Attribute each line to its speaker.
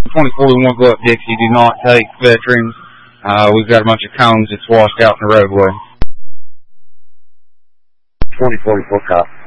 Speaker 1: 2041 go up Dixie. Do not take veterans. We've got a bunch of cones that's washed out in the roadway.
Speaker 2: 2044 cop.